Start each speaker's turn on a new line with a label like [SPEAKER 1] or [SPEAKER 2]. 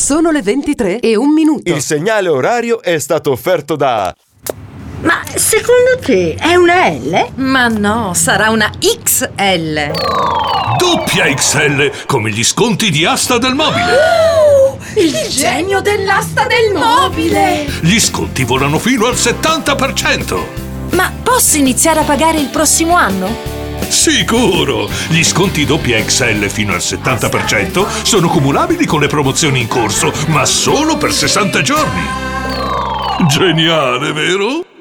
[SPEAKER 1] Sono le 23:01.
[SPEAKER 2] Il segnale orario è stato offerto da...
[SPEAKER 3] Ma secondo te è una L?
[SPEAKER 4] Ma no, sarà una XL.
[SPEAKER 5] Doppia XL, come gli sconti di Asta del Mobile.
[SPEAKER 4] Il genio dell'asta del mobile!
[SPEAKER 5] Gli sconti volano fino al 70%.
[SPEAKER 6] Ma posso iniziare a pagare il prossimo anno?
[SPEAKER 5] Sicuro! Gli sconti doppia XL fino al 70% sono cumulabili con le promozioni in corso, ma solo per 60 giorni. Geniale, vero?